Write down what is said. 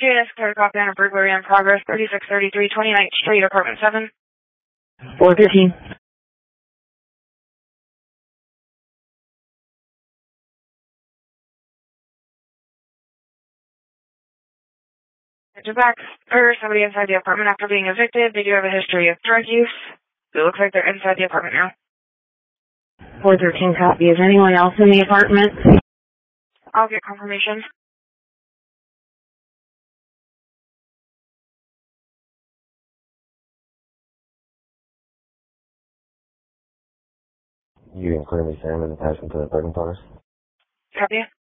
JS clear copy on a burglary in progress, 3633 29th Street, apartment 7. 413. You're back, or somebody inside the apartment after being evicted. They do have a history of drug use. It looks like they're inside the apartment now. 413 copy. Is anyone else in the apartment? I'll get confirmation. You can clearly stand in the attachment to the parking cars. Copy.